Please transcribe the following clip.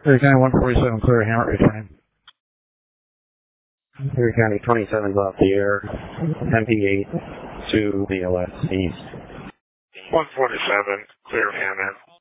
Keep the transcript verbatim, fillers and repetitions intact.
Erie County one forty-seven, clear, Hamlet returning. Erie County twenty-seven's off the air, M P eight to V L S East. one forty-seven, clear, Hammond.